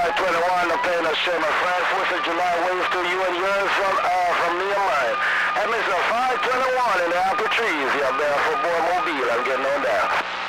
521, I'm paying a share my friend. 4th of July, waves to you and yours from me and mine. And Mr. 521 in the apple trees, yeah, there for boy Mobile, I'm getting on down.